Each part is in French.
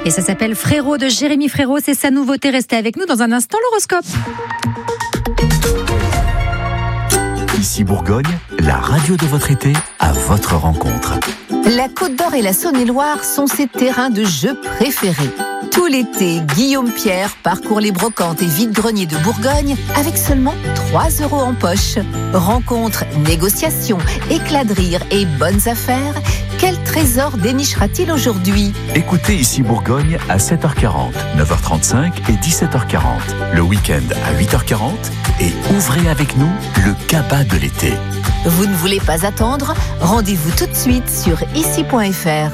Et ça s'appelle Frérot de Jérémy Frérot. C'est sa nouveauté. Restez avec nous dans un instant, l'horoscope. Ici Bourgogne, la radio de votre été à votre rencontre. La Côte d'Or et la Saône-et-Loire sont ses terrains de jeu préférés. Tout l'été, Guillaume Pierre parcourt les brocantes et vides-greniers de Bourgogne avec seulement 3 € en poche. Rencontres, négociations, éclats de rire et bonnes affaires. Quel trésor dénichera-t-il aujourd'hui ? Écoutez Ici Bourgogne à 7h40, 9h35 et 17h40. Le week-end à 8h40 et ouvrez avec nous le cabas de l'été. Vous ne voulez pas attendre ? Rendez-vous tout de suite sur ici.fr.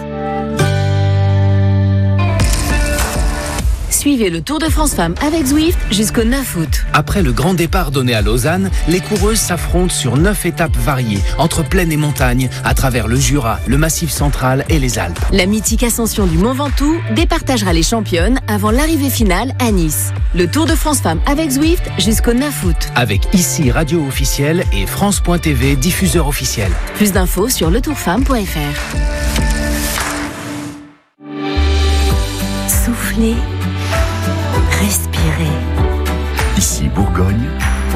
Suivez le Tour de France Femmes avec Zwift jusqu'au 9 août. Après le grand départ donné à Lausanne, les coureuses s'affrontent sur 9 étapes variées, entre plaine et montagne, à travers le Jura, le Massif central et les Alpes. La mythique ascension du Mont Ventoux départagera les championnes avant l'arrivée finale à Nice. Le Tour de France Femmes avec Zwift jusqu'au 9 août. Avec Ici Radio officielle et France.tv diffuseur officiel. Plus d'infos sur letourfemme.fr. Soufflez. Respirez. Ici Bourgogne,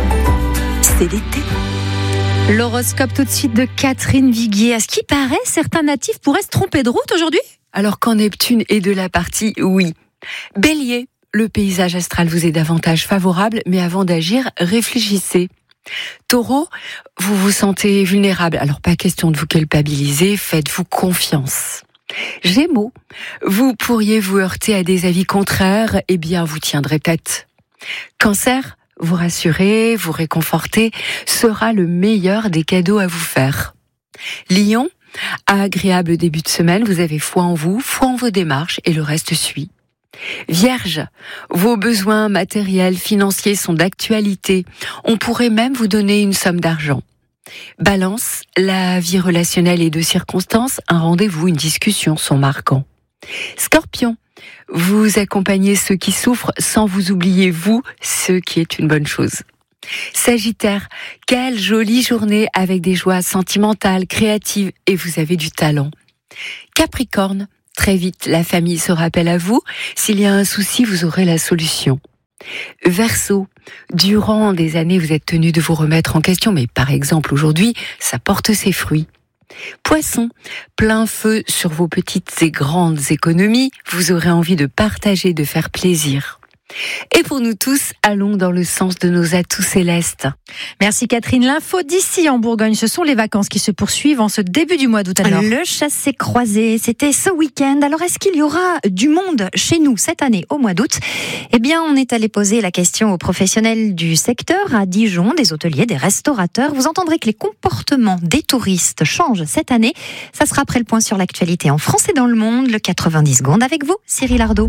C'est l'été. L'horoscope tout de suite de Catherine Viguier. À ce qui paraît, certains natifs pourraient se tromper de route aujourd'hui ? Alors quand Neptune est de la partie, oui. Bélier, le paysage astral vous est davantage favorable, mais avant d'agir, réfléchissez. Taureau, vous vous sentez vulnérable, alors pas question de vous culpabiliser, faites-vous confiance. Gémeaux, vous pourriez vous heurter à des avis contraires, eh bien vous tiendrez tête. Cancer, vous rassurer, vous réconforter sera le meilleur des cadeaux à vous faire. Lion, agréable début de semaine, vous avez foi en vous, foi en vos démarches et le reste suit. Vierge, vos besoins matériels, financiers sont d'actualité. On pourrait même vous donner une somme d'argent. Balance, la vie relationnelle et de circonstances, un rendez-vous, une discussion sont marquants. Scorpion, vous accompagnez ceux qui souffrent sans vous oublier vous, ce qui est une bonne chose. Sagittaire, quelle jolie journée avec des joies sentimentales, créatives et vous avez du talent. Capricorne, très vite la famille se rappelle à vous, s'il y a un souci vous aurez la solution. Verseau, durant des années vous êtes tenu de vous remettre en question, mais par exemple aujourd'hui, ça porte ses fruits. Poisson, plein feu sur vos petites et grandes économies, vous aurez envie de partager, de faire plaisir. Et pour nous tous, allons dans le sens de nos atouts célestes. Merci Catherine. L'info d'ici en Bourgogne, ce sont les vacances qui se poursuivent en ce début du mois d'août. Alors. Le chassé-croisé, c'était ce week-end. Alors est-ce qu'il y aura du monde chez nous cette année au mois d'août ? Eh bien, on est allé poser la question aux professionnels du secteur à Dijon, des hôteliers, des restaurateurs. Vous entendrez que les comportements des touristes changent cette année. Ça sera après le point sur l'actualité en France et dans le monde. Le 90 secondes avec vous, Cyril Ardo.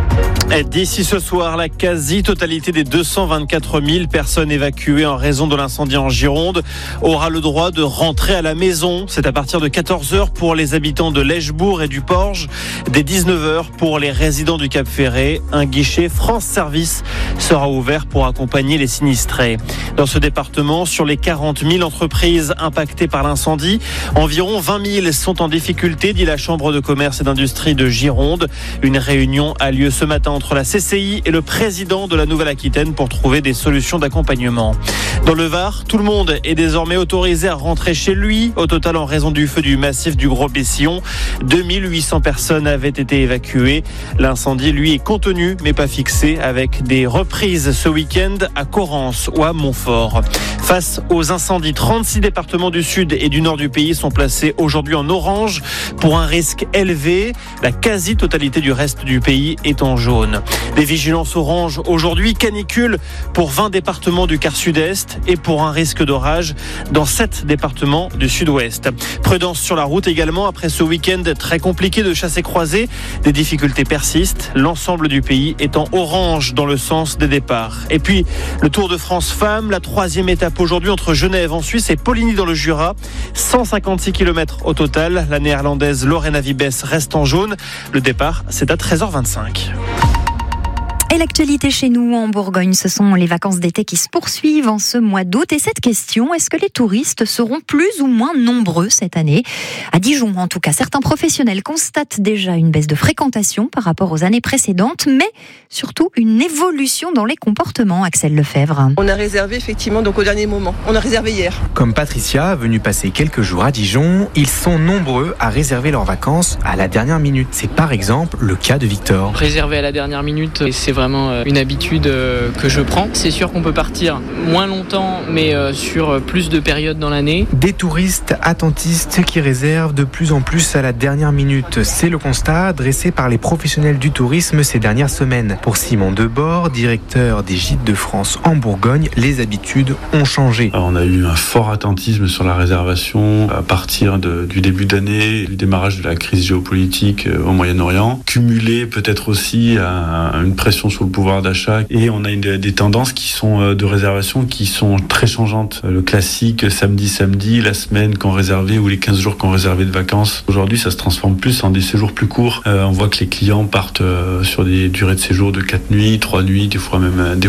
D'ici ce soir, la quasi-totalité des 224 000 personnes évacuées en raison de l'incendie en Gironde aura le droit de rentrer à la maison. C'est à partir de 14h pour les habitants de l'Eschbourg et du Porge, dès 19h pour les résidents du Cap-Ferré. Un guichet France Service sera ouvert pour accompagner les sinistrés. Dans ce département, sur les 40 000 entreprises impactées par l'incendie, environ 20 000 sont en difficulté, dit la Chambre de commerce et d'industrie de Gironde. Une réunion a lieu ce matin entre la CCI et le président de la Nouvelle-Aquitaine pour trouver des solutions d'accompagnement. Dans le Var, tout le monde est désormais autorisé à rentrer chez lui. Au total, en raison du feu du massif du Gros-Bessillon, 2800 personnes avaient été évacuées. L'incendie, lui, est contenu, mais pas fixé, avec des reprises ce week-end à Correns ou à Montfort. Face aux incendies, 36 départements du sud et du nord du pays sont placés aujourd'hui en orange pour un risque élevé. La quasi-totalité du reste du pays est en jaune. Des vigilances orange aujourd'hui, canicule pour 20 départements du quart sud-est et pour un risque d'orage dans 7 départements du sud-ouest. Prudence sur la route également après ce week-end très compliqué de chassé-croisé. Des difficultés persistent. L'ensemble du pays est en orange dans le sens des départs. Et puis, le Tour de France Femmes, la 3e étape aujourd'hui entre Genève en Suisse et Poligny dans le Jura. 156 km au total. La néerlandaise Lorena Wiebes reste en jaune. Le départ, c'est à 13h25. Et l'actualité chez nous en Bourgogne, ce sont les vacances d'été qui se poursuivent en ce mois d'août. Et cette question, est-ce que les touristes seront plus ou moins nombreux cette année ? À Dijon, en tout cas, certains professionnels constatent déjà une baisse de fréquentation par rapport aux années précédentes, mais surtout une évolution dans les comportements. Axel Lefebvre. On a réservé effectivement donc au dernier moment. On a réservé hier. Comme Patricia, venue passer quelques jours à Dijon, ils sont nombreux à réserver leurs vacances à la dernière minute. C'est par exemple le cas de Victor. Réserver à la dernière minute, c'est vraiment une habitude que je prends. C'est sûr qu'on peut partir moins longtemps, mais sur plus de périodes dans l'année. Des touristes attentistes qui réservent de plus en plus à la dernière minute. C'est le constat dressé par les professionnels du tourisme ces dernières semaines. Pour Simon Debord, directeur des Gîtes de France en Bourgogne, les habitudes ont changé. On a eu un fort attentisme sur la réservation à partir du début d'année, du démarrage de la crise géopolitique au Moyen-Orient, cumulé peut-être aussi à une pression sur le pouvoir d'achat. Et on a des tendances qui sont de réservation qui sont très changeantes. Le classique samedi, la semaine qu'on réservait ou les 15 jours qu'on réservait de vacances. Aujourd'hui, ça se transforme plus en des séjours plus courts. On voit que les clients partent sur des durées de séjour de 4 nuits, 3 nuits, des fois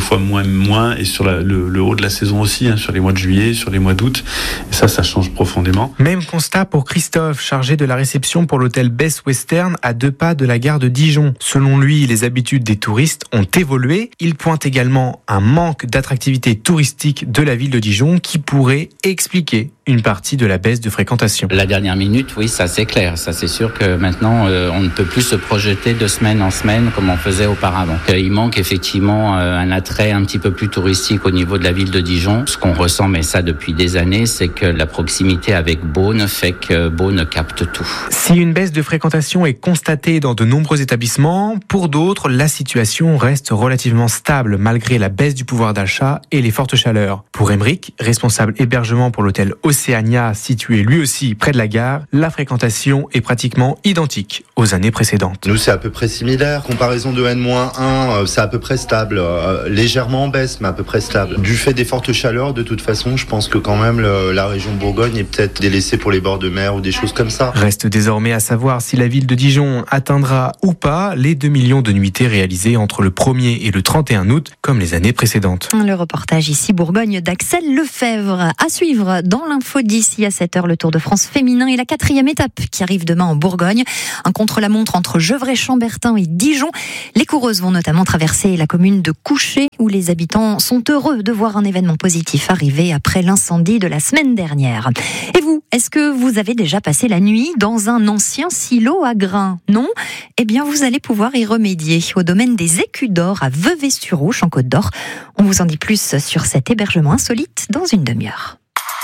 moins, et sur le haut de la saison aussi, sur les mois de juillet, sur les mois d'août. Et ça change profondément. Même constat pour Christophe, chargé de la réception pour l'hôtel Best Western à 2 pas de la gare de Dijon. Selon lui, les habitudes des touristes ont évolué. Il pointe également un manque d'attractivité touristique de la ville de Dijon qui pourrait expliquer une partie de la baisse de fréquentation. La dernière minute, oui, ça c'est clair. Ça c'est sûr que maintenant, on ne peut plus se projeter de semaine en semaine comme on faisait auparavant. Il manque effectivement un attrait un petit peu plus touristique au niveau de la ville de Dijon. Ce qu'on ressent, mais ça depuis des années, c'est que la proximité avec Beaune fait que Beaune capte tout. Si une baisse de fréquentation est constatée dans de nombreux établissements, pour d'autres, la situation reste relativement stable malgré la baisse du pouvoir d'achat et les fortes chaleurs. Pour Émeric, responsable hébergement pour l'hôtel Océania, situé lui aussi près de la gare, la fréquentation est pratiquement identique aux années précédentes. Nous, c'est à peu près similaire. Comparaison de N-1, c'est à peu près stable. Légèrement en baisse, mais à peu près stable. Du fait des fortes chaleurs, de toute façon, je pense que quand même la région de Bourgogne est peut-être délaissée pour les bords de mer ou des choses comme ça. Reste désormais à savoir si la ville de Dijon atteindra ou pas les 2 millions de nuitées réalisées entre le 1er et le 31 août, comme les années précédentes. Le reportage ici Bourgogne d'Axel Lefebvre. À suivre dans l'info d'ici à 7h, le Tour de France féminin et la 4e étape qui arrive demain en Bourgogne. Un contre-la-montre entre Gevrey-Chambertin et Dijon. Les coureuses vont notamment traverser la commune de Couchet où les habitants sont heureux de voir un événement positif arriver après l'incendie de la semaine dernière. Et vous, est-ce que vous avez déjà passé la nuit dans un ancien silo à grains ? Non ? Eh bien, vous allez pouvoir y remédier au domaine des Écus d'Or à Vevey-sur-Ouche en Côte d'Or. On vous en dit plus sur cet hébergement insolite dans une demi-heure.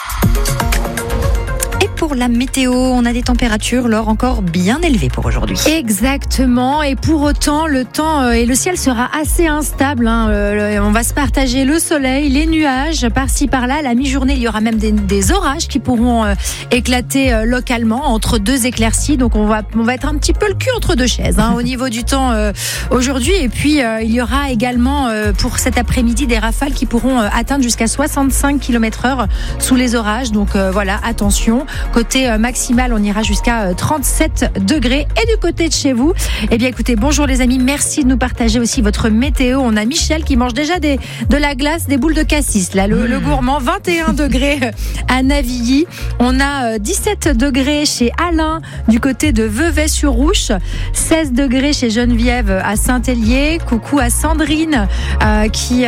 Pour la météo, on a des températures, Laure, encore bien élevées pour aujourd'hui. Exactement, et pour autant, le temps et le ciel sera assez instable. On va se partager le soleil, les nuages, par-ci par-là. À la mi-journée, il y aura même des orages qui pourront éclater localement entre 2 éclaircies. Donc on va être un petit peu le cul entre 2 chaises au niveau du temps aujourd'hui. Et puis il y aura également pour cet après-midi des rafales qui pourront atteindre jusqu'à 65 km/h sous les orages. Donc voilà, attention. Côté maximal, on ira jusqu'à 37 degrés. Et du côté de chez vous, eh bien écoutez, bonjour les amis, merci de nous partager aussi votre météo. On a Michel qui mange déjà de la glace, des boules de cassis, là, le gourmand. 21 degrés à Navilly. On a 17 degrés chez Alain du côté de Vevey-sur-Ouche. 16 degrés chez Geneviève à Saint-Hélier. Coucou à Sandrine qui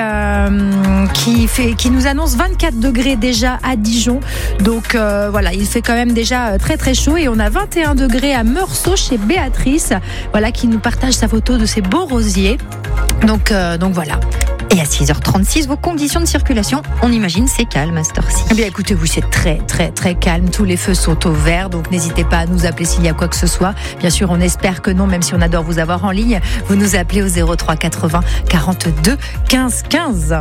nous annonce 24 degrés déjà à Dijon. Donc voilà, il fait quand même déjà très très chaud. Et on a 21 degrés à Meursault chez Béatrice, voilà, qui nous partage sa photo de ses beaux rosiers. Donc voilà. Et à 6h36, vos conditions de circulation, on imagine, c'est calme à cette heure-ci. Eh bien écoutez, oui, c'est très très très calme. Tous les feux sont au vert, donc n'hésitez pas à nous appeler s'il y a quoi que ce soit. Bien sûr, on espère que non, même si on adore vous avoir en ligne. Vous nous appelez au 03 80 42 15 15.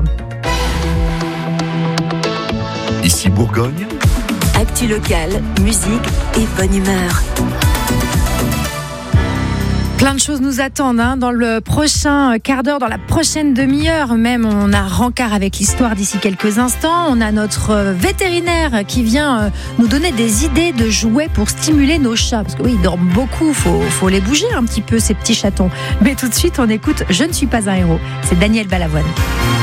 Ici Bourgogne. Actu locale, musique et bonne humeur. Plein de choses nous attendent dans le prochain quart d'heure, dans la prochaine demi-heure même. On a rencard avec l'histoire d'ici quelques instants. On a notre vétérinaire qui vient nous donner des idées de jouets pour stimuler nos chats. Parce que oui, ils dorment beaucoup, faut les bouger un petit peu ces petits chatons. Mais tout de suite, on écoute Je ne suis pas un héros. C'est Daniel Balavoine.